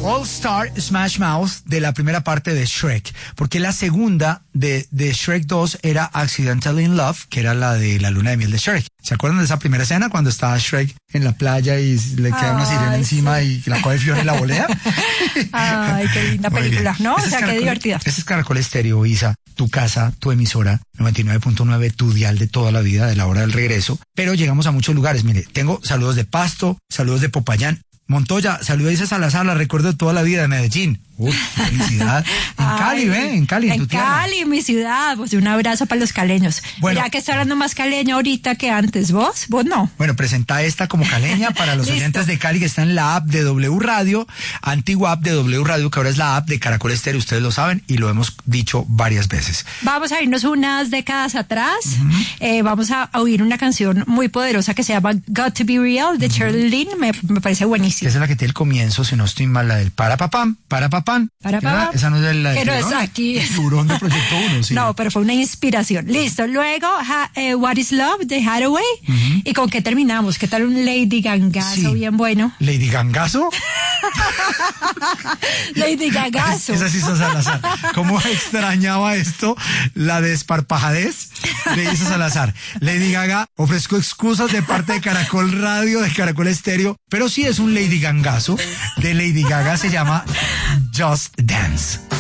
All Star Smash Mouth de la primera parte de Shrek, porque la segunda de Shrek 2 era Accidental in Love, que era la de la luna de miel de Shrek. ¿Se acuerdan de esa primera escena cuando estaba Shrek en la playa y le queda una sirena encima y la coge Fiona y la volea? Ay, qué linda película, ¿no? O sea, qué divertida. Ese es Caracol Estéreo, Isa, tu casa, tu emisora, 99.9, tu dial de toda la vida, de la hora del regreso. Pero llegamos a muchos lugares. Mire, tengo saludos de Pasto, saludos de Popayán. Montoya, saludos a Isa Salazar, la recuerdo de toda la vida, de Medellín. Felicidad. En Cali, en Cali, en tu tierra. Cali, mi ciudad. Pues un abrazo para los caleños. Bueno, mira que estoy hablando más caleño ahorita que antes. ¿Vos no? Bueno, presenta esta como caleña para los oyentes de Cali que están en la app de W Radio, antigua app de W Radio, que ahora es la app de Caracol Estéreo, ustedes lo saben y lo hemos dicho varias veces. Vamos a irnos unas décadas atrás. Vamos a oír una canción muy poderosa que se llama Got to Be Real de Shirley Lynn. Me parece buenísima. Esa es la que tiene el comienzo, si no estoy mal, la del para papam. Esa no es la de que no es aquí. El tiburón de Proyecto 1, sí. No, pero fue una inspiración. Listo. Luego, What is Love de Hathaway. ¿Y con qué terminamos? ¿Qué tal un Lady Gangazo bien bueno? ¿Lady Gangazo? Lady Gangazo. Esa sí es Salazar. ¿Cómo extrañaba esto? La desparpajadez de Isa Salazar. Lady Gaga, ofrezco excusas de parte de Caracol Radio, de Caracol Estéreo, pero sí es un Lady Gangazo de Lady Gaga, se llama Just Dance.